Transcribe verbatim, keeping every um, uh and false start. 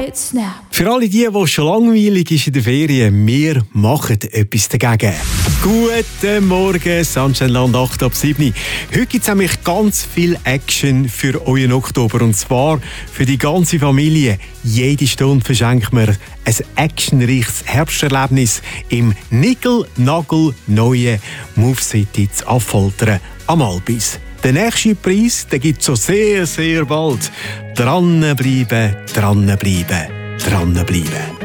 hit snap. Für alle die, die schon langweilig ist in der Ferien, wir machen etwas dagegen. Guten Morgen, Sunshineland acht ab sieben. Heute gibt es nämlich ganz viel Action für euren Oktober. Und zwar für die ganze Familie. Jede Stunde verschenkt man ein actionreiches Herbsterlebnis im nickel-nagel-neuen Move City zu Affoltern am Albis. Den nächsten Preis gibt es schon sehr, sehr bald. Dranbleiben, dranbleiben, dranbleiben.